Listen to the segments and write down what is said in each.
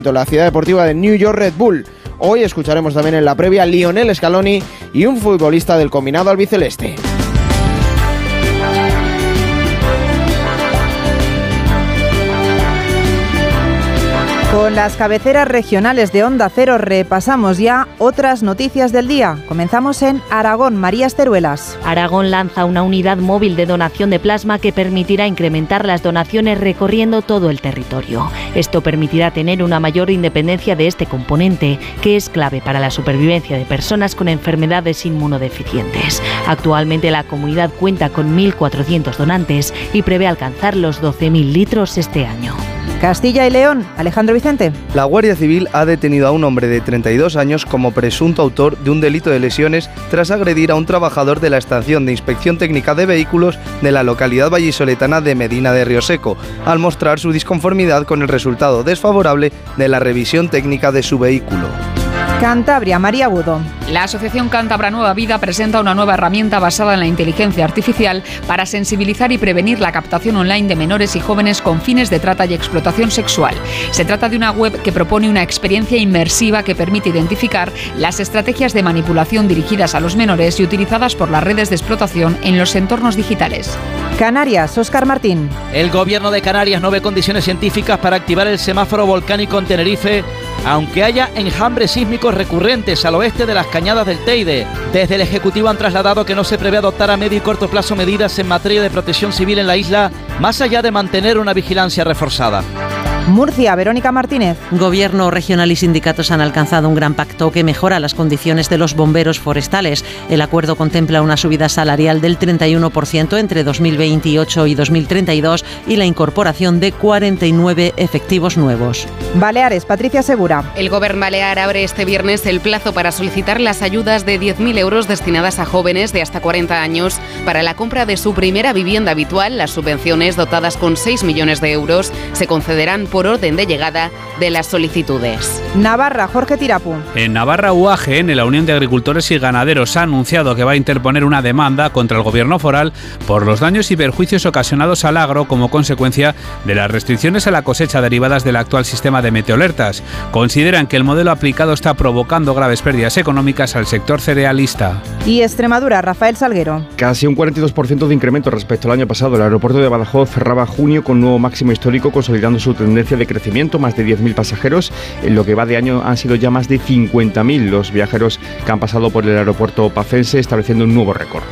la ciudad deportiva de New York Red Bull. Hoy escucharemos también en la previa Lionel Scaloni y un futbolista del combinado albiceleste. Con las cabeceras regionales de Onda Cero repasamos ya otras noticias del día. Comenzamos en Aragón. María Esteruelas. Aragón lanza una unidad móvil de donación de plasma que permitirá incrementar las donaciones recorriendo todo el territorio. Esto permitirá tener una mayor independencia de este componente, que es clave para la supervivencia de personas con enfermedades inmunodeficientes. Actualmente la comunidad cuenta con 1.400 donantes y prevé alcanzar los 12.000 litros este año. Castilla y León. Alejandro Vicente. La Guardia Civil ha detenido a un hombre de 32 años como presunto autor de un delito de lesiones tras agredir a un trabajador de la estación de inspección técnica de vehículos de la localidad vallisoletana de Medina de Rioseco, al mostrar su disconformidad con el resultado desfavorable de la revisión técnica de su vehículo. Cantabria. María Budo. La Asociación Cántabra Nueva Vida presenta una nueva herramienta basada en la inteligencia artificial para sensibilizar y prevenir la captación online de menores y jóvenes con fines de trata y explotación sexual. Se trata de una web que propone una experiencia inmersiva que permite identificar las estrategias de manipulación dirigidas a los menores y utilizadas por las redes de explotación en los entornos digitales. Canarias. Óscar Martín. El gobierno de Canarias no ve condiciones científicas para activar el semáforo volcánico en Tenerife, aunque haya enjambres sísmicos recurrentes al oeste de las cañadas del Teide. Desde el Ejecutivo han trasladado que no se prevé adoptar a medio y corto plazo medidas en materia de protección civil en la isla, más allá de mantener una vigilancia reforzada. Murcia. Verónica Martínez. Gobierno regional y sindicatos han alcanzado un gran pacto que mejora las condiciones de los bomberos forestales. El acuerdo contempla una subida salarial del 31% entre 2028 y 2032 y la incorporación de 49 efectivos nuevos. Baleares. Patricia Segura. El Gobierno balear abre este viernes el plazo para solicitar las ayudas de 10.000 euros destinadas a jóvenes de hasta 40 años para la compra de su primera vivienda habitual. Las subvenciones, dotadas con 6 millones de euros, se concederán por orden de llegada de las solicitudes. Navarra. Jorge Tirapu. En Navarra, UAGN, la Unión de Agricultores y Ganaderos, ha anunciado que va a interponer una demanda contra el gobierno foral por los daños y perjuicios ocasionados al agro como consecuencia de las restricciones a la cosecha derivadas del actual sistema de meteoalertas. Consideran que el modelo aplicado está provocando graves pérdidas económicas al sector cerealista. Y Extremadura. Rafael Salguero. Casi un 42% de incremento respecto al año pasado. El aeropuerto de Badajoz cerraba junio con nuevo máximo histórico, consolidando su tendencia de crecimiento, más de 10.000 pasajeros. En lo que va de año han sido ya más de 50.000 los viajeros que han pasado por el aeropuerto pacense, estableciendo un nuevo récord.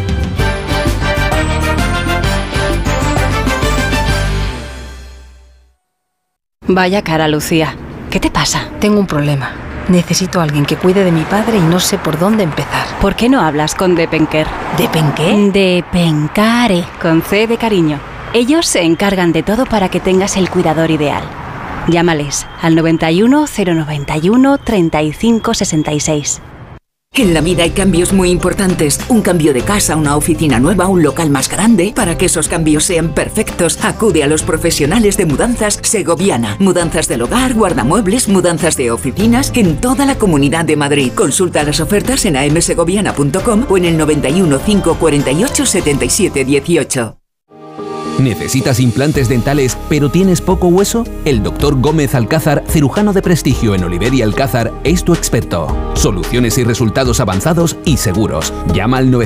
Vaya cara, Lucía. ¿Qué te pasa? Tengo un problema. Necesito a alguien que cuide de mi padre y no sé por dónde empezar. ¿Por qué no hablas con Depenker? ¿Depenqué? Depencare, con C de cariño. Ellos se encargan de todo para que tengas el cuidador ideal. Llámales al 91 091 35 66. En la vida hay cambios muy importantes. Un cambio de casa, una oficina nueva, un local más grande. Para que esos cambios sean perfectos, acude a los profesionales de Mudanzas Segoviana. Mudanzas del hogar, guardamuebles, mudanzas de oficinas en toda la Comunidad de Madrid. Consulta las ofertas en amsegoviana.com o en el 91 548 77 18. ¿Necesitas implantes dentales pero tienes poco hueso? El Dr. Gómez Alcázar, cirujano de prestigio en Oliver y Alcázar, es tu experto. Soluciones y resultados avanzados y seguros. Llama al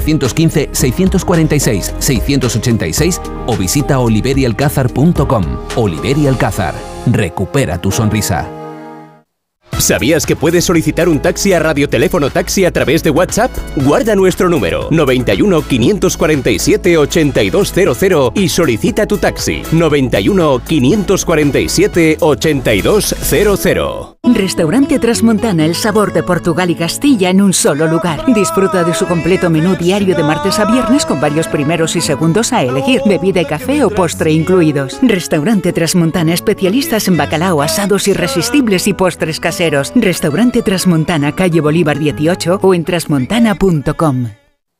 915-646-686 o visita oliverialcázar.com. Oliver y Alcázar. Recupera tu sonrisa. ¿Sabías que puedes solicitar un taxi a Radioteléfono Taxi a través de WhatsApp? Guarda nuestro número 91 547 8200 y solicita tu taxi 91 547 8200. Restaurante Trasmontana, el sabor de Portugal y Castilla en un solo lugar. Disfruta de su completo menú diario de martes a viernes con varios primeros y segundos a elegir, bebida y café o postre incluidos. Restaurante Trasmontana, especialistas en bacalao, asados irresistibles y postres caseros. Restaurante Trasmontana, calle Bolívar 18 o en trasmontana.com.